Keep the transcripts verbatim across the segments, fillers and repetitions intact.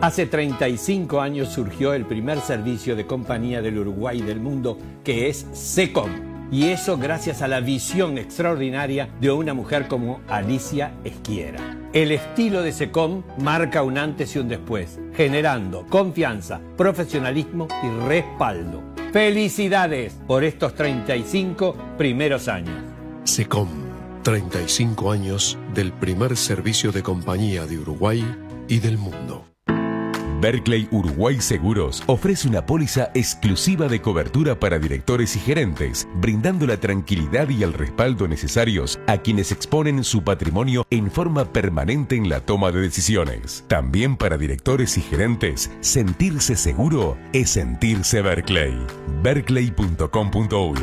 Hace treinta y cinco años surgió el primer servicio de compañía del Uruguay y del mundo, que es SECOM. Y eso gracias a la visión extraordinaria de una mujer como Alicia Esquiera. El estilo de SECOM marca un antes y un después, generando confianza, profesionalismo y respaldo. ¡Felicidades por estos treinta y cinco primeros años! SECOM, treinta y cinco años del primer servicio de compañía de Uruguay y del mundo. Berkley Uruguay Seguros ofrece una póliza exclusiva de cobertura para directores y gerentes, brindando la tranquilidad y el respaldo necesarios a quienes exponen su patrimonio en forma permanente en la toma de decisiones. También para directores y gerentes, sentirse seguro es sentirse Berkley. berkley punto com punto uy.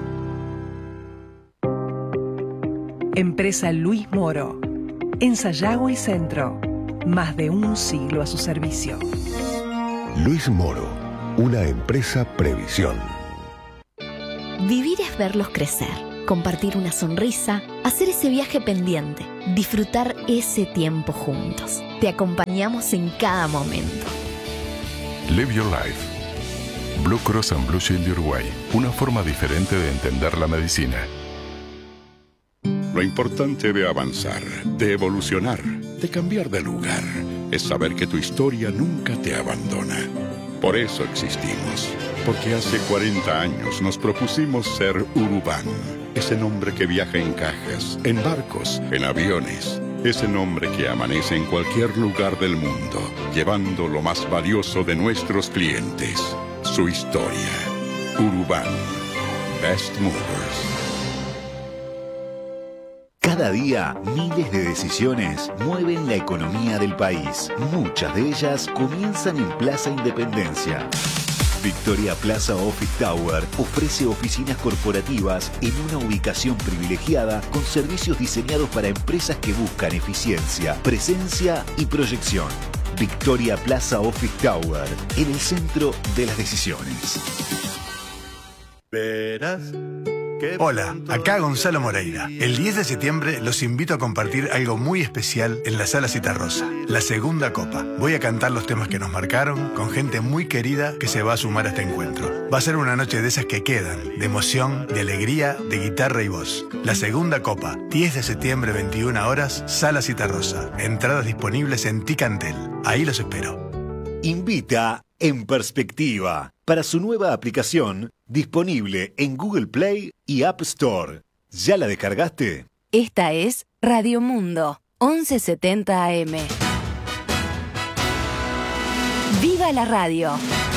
Empresa Luis Moro. En Sayago y Centro. Más de un siglo a su servicio. Luis Moro, una empresa Previsión. Vivir es verlos crecer, compartir una sonrisa, hacer ese viaje pendiente, disfrutar ese tiempo juntos. Te acompañamos en cada momento. Live Your Life. Blue Cross and Blue Shield de Uruguay. Una forma diferente de entender la medicina. Lo importante de avanzar, de evolucionar, de cambiar de lugar, es saber que tu historia nunca te abandona. Por eso existimos, porque hace cuarenta años nos propusimos ser Urubán, ese nombre que viaja en cajas, en barcos, en aviones, ese nombre que amanece en cualquier lugar del mundo, llevando lo más valioso de nuestros clientes, su historia. Urubán, Best Movers. Cada día, miles de decisiones mueven la economía del país. Muchas de ellas comienzan en Plaza Independencia. Victoria Plaza Office Tower ofrece oficinas corporativas en una ubicación privilegiada con servicios diseñados para empresas que buscan eficiencia, presencia y proyección. Victoria Plaza Office Tower, en el centro de las decisiones. Verás. Hola, acá Gonzalo Moreira. El diez de septiembre los invito a compartir algo muy especial en la Sala Citarrosa, la segunda copa. Voy a cantar los temas que nos marcaron con gente muy querida que se va a sumar a este encuentro. Va a ser una noche de esas que quedan, de emoción, de alegría, de guitarra y voz. La segunda copa, diez de septiembre, veintiuna horas, Sala Citarrosa. Entradas disponibles en Ticantel. Ahí los espero. Invita En Perspectiva para su nueva aplicación disponible en Google Play y App Store. ¿Ya la descargaste? Esta es Radio Mundo, once setenta A M. ¡Viva la radio!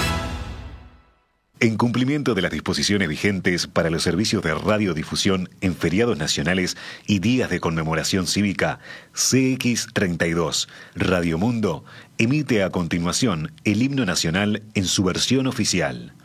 En cumplimiento de las disposiciones vigentes para los servicios de radiodifusión en feriados nacionales y días de conmemoración cívica, C X treinta y dos, Radio Mundo, emite a continuación el himno nacional en su versión oficial.